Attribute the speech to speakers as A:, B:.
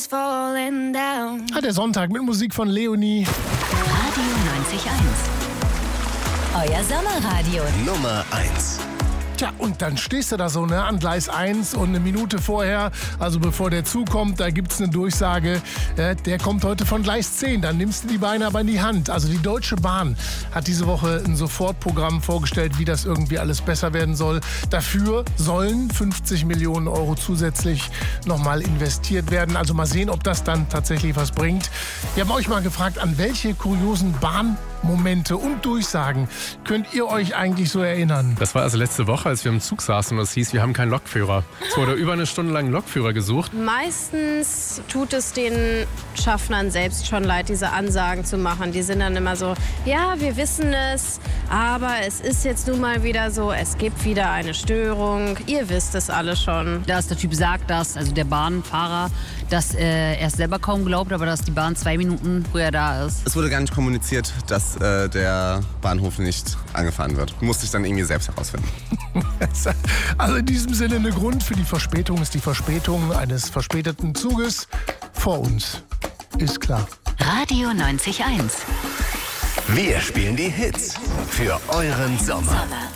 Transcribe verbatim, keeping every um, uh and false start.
A: is falling down.
B: Ah, der Sonntag mit Musik von Leonie.
C: Radio neunzig Komma eins. Euer Sommerradio.
D: Nummer eins.
B: Tja, und dann stehst du da so, ne, an Gleis eins und eine Minute vorher, also bevor der Zug kommt, da gibt's eine Durchsage, äh, der kommt heute von Gleis zehn. Dann nimmst du die Beine aber in die Hand. Also die Deutsche Bahn hat diese Woche ein Sofortprogramm vorgestellt, wie das irgendwie alles besser werden soll. Dafür sollen fünfzig Millionen Euro zusätzlich nochmal investiert werden. Also mal sehen, ob das dann tatsächlich was bringt. Wir haben euch mal gefragt, an welche kuriosen Bahnmomente und Durchsagen könnt ihr euch eigentlich so erinnern?
E: Das war also letzte Woche, als wir im Zug saßen und es hieß, wir haben keinen Lokführer. Es wurde über eine Stunde lang einen Lokführer gesucht.
F: Meistens tut es den Schaffnern selbst schon leid, diese Ansagen zu machen. Die sind dann immer so, ja, wir wissen es, aber es ist jetzt nun mal wieder so, es gibt wieder eine Störung. Ihr wisst es alle schon.
G: Dass der Typ sagt, dass, also der Bahnfahrer, dass äh, er es selber kaum glaubt, aber dass die Bahn zwei Minuten früher da ist.
H: Es wurde gar nicht kommuniziert, dass äh, der Bahnhof nicht angefahren wird. Musste ich dann irgendwie selbst herausfinden.
B: Also in diesem Sinne, ein Grund für die Verspätung ist die Verspätung eines verspäteten Zuges vor uns. Ist klar.
C: Radio neunzig Komma eins.
D: Wir spielen die Hits für euren Sommer.